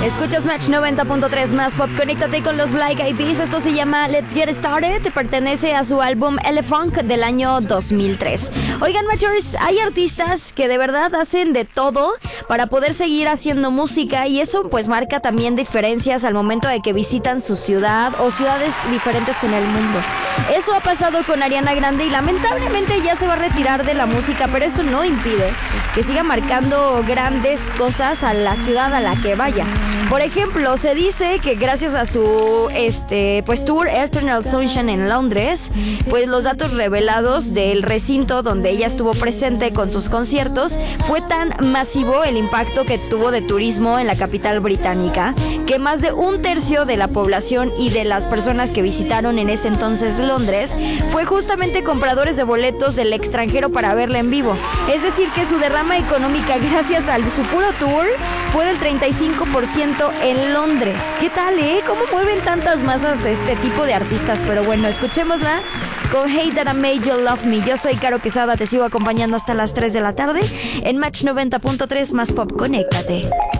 Escuchas Match 90.3 más pop. Conéctate con los Black Eyed Peas. Esto se llama Let's Get Started. Pertenece a su álbum Elefunk del año 2003. Oigan, Matchers, hay artistas que de verdad hacen de todo para poder seguir haciendo música, y eso pues marca también diferencias al momento de que visitan su ciudad o ciudades diferentes en el mundo. Eso ha pasado con Ariana Grande y lamentablemente ya se va a retirar de la música, pero eso no impide que siga marcando grandes cosas a la ciudad a la que vaya. Por ejemplo, se dice que gracias a su pues tour Eternal Sunshine en Londres, pues los datos revelados del recinto donde ella estuvo presente con sus conciertos, fue tan masivo el impacto que tuvo de turismo en la capital británica, que más de un tercio de la población y de las personas que visitaron en ese entonces Londres fue justamente compradores de boletos del extranjero para verla en vivo. Es decir, que su derrama económica gracias a su puro tour fue del 35% en Londres. ¿Qué tal, ¿Cómo mueven tantas masas este tipo de artistas? Pero bueno, escuchémosla con Hey That I Made You Love Me. Yo soy Caro Quesada, te sigo acompañando hasta las 3 de la tarde en Match 90.3 más pop. Conéctate.